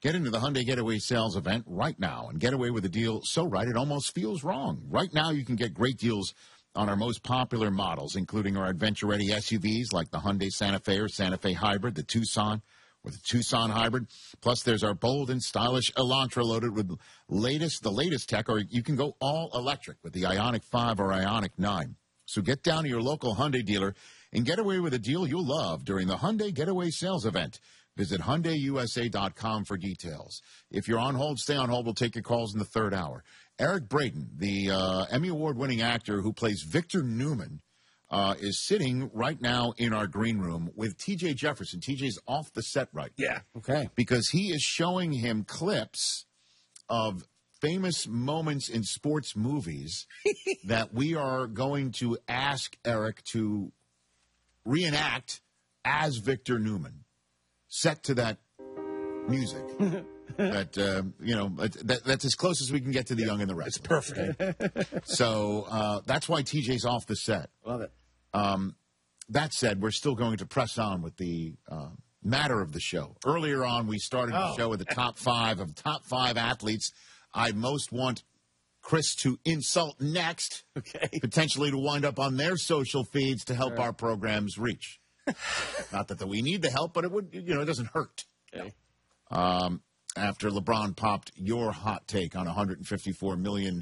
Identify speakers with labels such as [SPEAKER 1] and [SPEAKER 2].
[SPEAKER 1] Get into the Hyundai Getaway Sales event right now and get away with a deal so right it almost feels wrong. Right now, you can get great deals on our most popular models, including our adventure-ready SUVs like the Hyundai Santa Fe or Santa Fe Hybrid, the Tucson or the Tucson Hybrid. Plus, there's our bold and stylish Elantra loaded with the latest tech, or you can go all electric with the Ioniq 5 or Ioniq 9. So get down to your local Hyundai dealer and get away with a deal you'll love during the Hyundai Getaway Sales event. Visit HyundaiUSA.com for details. If you're on hold, stay on hold. We'll take your calls in the third hour. Eric Braeden, the Emmy Award-winning actor who plays Victor Newman, is sitting right now in our green room with T.J. Jefferson. T.J.'s off the set right now.
[SPEAKER 2] Yeah. Okay.
[SPEAKER 1] Because he is showing him clips of famous moments in sports movies that we are going to ask Eric to reenact as Victor Newman. Set to that music. That's as close as we can get to the Young and the Restless.
[SPEAKER 2] It's perfect.
[SPEAKER 1] So that's why TJ's off the set.
[SPEAKER 2] Love it.
[SPEAKER 1] That said, we're still going to press on with the matter of the show. Earlier on, we started the show with the top five athletes I most want Chris to insult next, potentially to wind up on their social feeds to help our programs reach. Not that we need the help, but it would, it doesn't hurt.
[SPEAKER 2] Okay.
[SPEAKER 1] After LeBron popped your hot take on $154 million